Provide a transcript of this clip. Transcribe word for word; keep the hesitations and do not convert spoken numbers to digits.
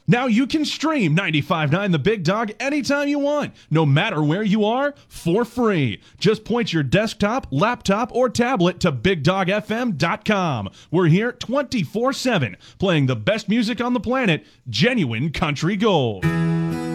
Now you can stream ninety-five point nine The Big Dog anytime you want, no matter where you are, for free. Just point your desktop, laptop, or tablet to big dog f m dot com. We're here twenty-four seven, playing the best music on the planet, genuine country gold.